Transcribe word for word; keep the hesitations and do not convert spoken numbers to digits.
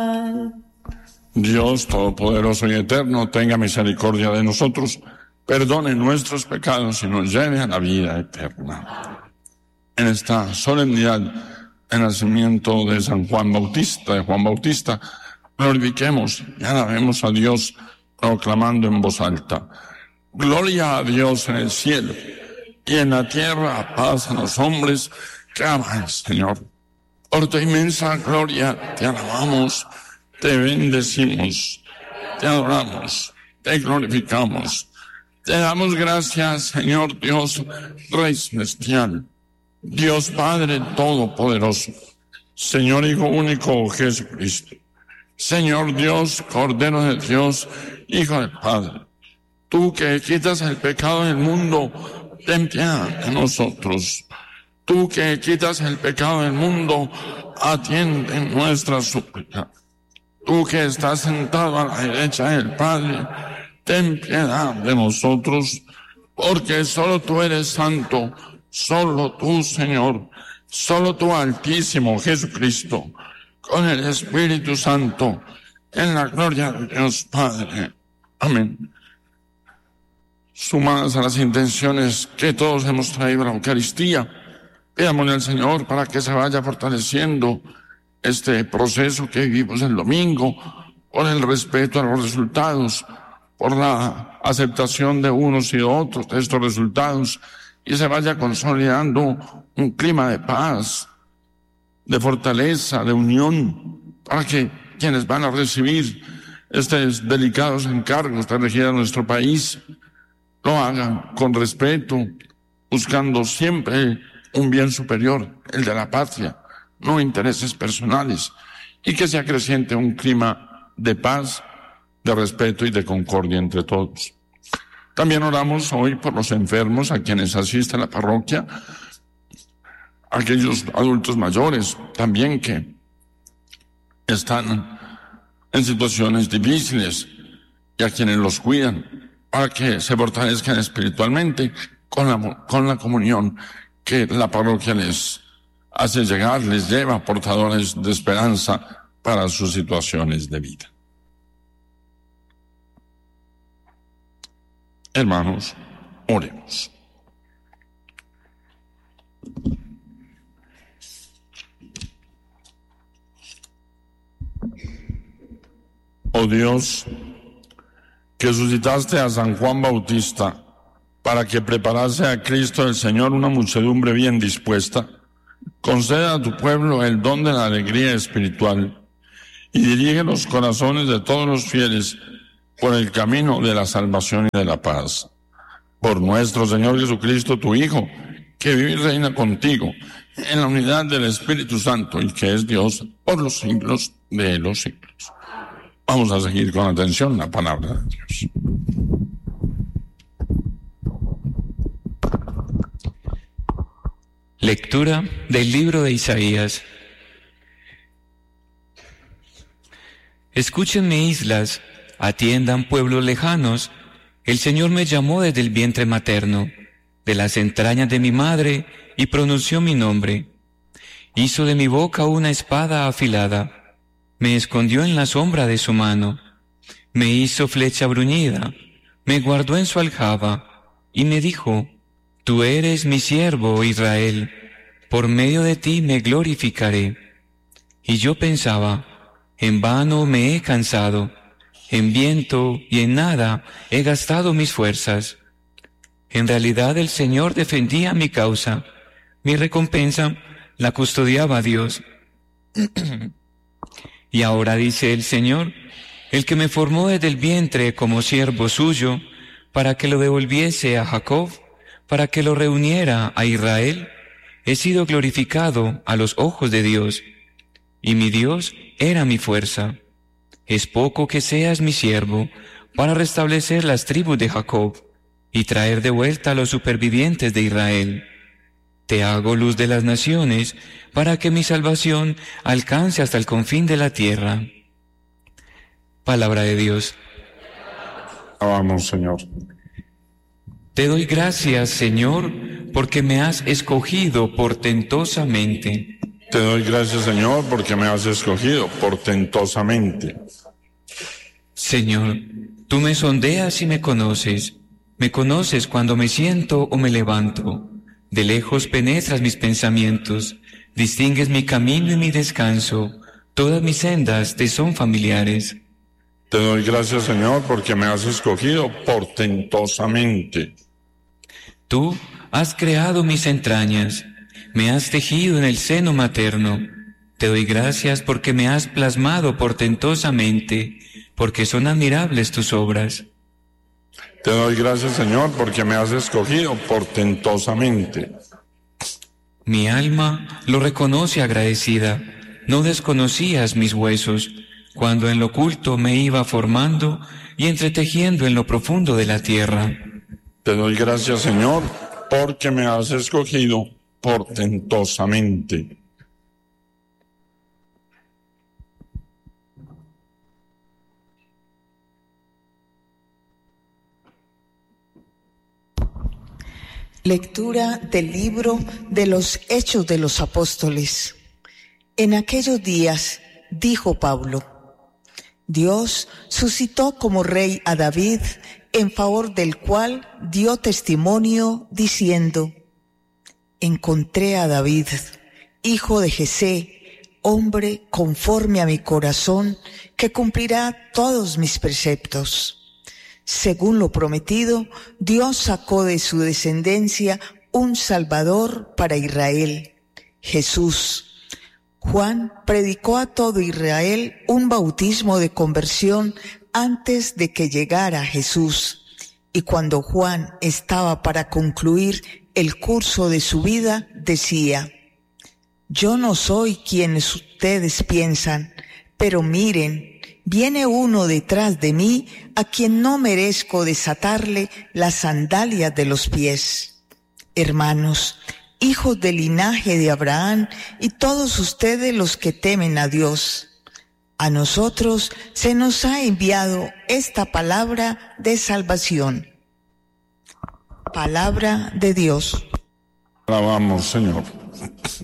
Dios Todopoderoso y Eterno, tenga misericordia de nosotros, perdone nuestros pecados y nos lleve a la vida eterna. En esta solemnidad, el nacimiento de San Juan Bautista, de Juan Bautista, glorifiquemos y alabemos a Dios proclamando en voz alta: gloria a Dios en el cielo y en la tierra paz a los hombres que aman al Señor. Por tu inmensa gloria te alabamos, te bendecimos, te adoramos, te glorificamos. Te damos gracias, Señor Dios, Rey celestial, Dios Padre Todopoderoso, Señor Hijo único Jesucristo, Señor Dios, Cordero de Dios, Hijo del Padre. Tú que quitas el pecado del mundo, ten piedad de nosotros. Tú que quitas el pecado del mundo, atiende nuestra súplica. Tú que estás sentado a la derecha del Padre, ten piedad de nosotros, porque solo tú eres santo, solo tú, Señor, solo tú, Altísimo Jesucristo, con el Espíritu Santo, en la gloria de Dios Padre. Amén. Sumadas a las intenciones que todos hemos traído a la Eucaristía, pidámosle al Señor para que se vaya fortaleciendo este proceso que vivimos el domingo, por el respeto a los resultados, por la aceptación de unos y de otros de estos resultados, y se vaya consolidando un clima de paz, de fortaleza, de unión, para que quienes van a recibir estos delicados encargos de regir a nuestro país lo hagan con respeto, buscando siempre un bien superior, el de la patria, no intereses personales, y que se acreciente un clima de paz, de respeto y de concordia entre todos. También oramos hoy por los enfermos a quienes asiste la parroquia, aquellos adultos mayores también que están en situaciones difíciles y a quienes los cuidan, para que se fortalezcan espiritualmente con la, con la comunión que la parroquia les hace llegar, les lleva portadores de esperanza para sus situaciones de vida. Hermanos, oremos. Oh Dios, que suscitaste a San Juan Bautista para que preparase a Cristo el Señor una muchedumbre bien dispuesta, conceda a tu pueblo el don de la alegría espiritual y dirige los corazones de todos los fieles por el camino de la salvación y de la paz. Por nuestro Señor Jesucristo, tu Hijo, que vive y reina contigo en la unidad del Espíritu Santo y que es Dios por los siglos de los siglos. Vamos a seguir con atención la palabra de Dios. Lectura del libro de Isaías. Escúchenme, islas, atiendan pueblos lejanos. El Señor me llamó desde el vientre materno, de las entrañas de mi madre, y pronunció mi nombre. Hizo de mi boca una espada afilada, me escondió en la sombra de su mano, me hizo flecha bruñida, me guardó en su aljaba, y me dijo: Tú eres mi siervo, Israel, por medio de ti me glorificaré. Y yo pensaba: en vano me he cansado, en viento y en nada he gastado mis fuerzas. En realidad el Señor defendía mi causa, mi recompensa la custodiaba Dios. Y ahora dice el Señor, el que me formó desde el vientre como siervo suyo, para que lo devolviese a Jacob, para que lo reuniera a Israel, he sido glorificado a los ojos de Dios, y mi Dios era mi fuerza. Es poco que seas mi siervo para restablecer las tribus de Jacob y traer de vuelta a los supervivientes de Israel. Te hago luz de las naciones para que mi salvación alcance hasta el confín de la tierra. Palabra de Dios. Alabamos, Señor. Te doy gracias, Señor, porque me has escogido portentosamente. Te doy gracias, Señor, porque me has escogido portentosamente. Señor, tú me sondeas y me conoces. Me conoces cuando me siento o me levanto. De lejos penetras mis pensamientos. Distingues mi camino y mi descanso. Todas mis sendas te son familiares. Te doy gracias, Señor, porque me has escogido portentosamente. Tú has creado mis entrañas. Me has tejido en el seno materno. Te doy gracias porque me has plasmado portentosamente, porque son admirables tus obras. Te doy gracias, Señor, porque me has escogido portentosamente. Mi alma lo reconoce agradecida. No desconocías mis huesos, cuando en lo oculto me iba formando y entretejiendo en lo profundo de la tierra. Te doy gracias, Señor, porque me has escogido portentosamente. Lectura del libro de los Hechos de los Apóstoles. En aquellos días, dijo Pablo, Dios suscitó como rey a David, en favor del cual dio testimonio diciendo, encontré a David, hijo de Jesé, hombre conforme a mi corazón, que cumplirá todos mis preceptos. Según lo prometido, Dios sacó de su descendencia un Salvador para Israel, Jesús. Juan predicó a todo Israel un bautismo de conversión antes de que llegara Jesús. Y cuando Juan estaba para concluir el curso de su vida, decía, yo no soy quienes ustedes piensan, pero miren, viene uno detrás de mí a quien no merezco desatarle las sandalias de los pies. Hermanos, hijos del linaje de Abraham y todos ustedes los que temen a Dios, a nosotros se nos ha enviado esta palabra de salvación. Palabra de Dios. Alabamos, Señor.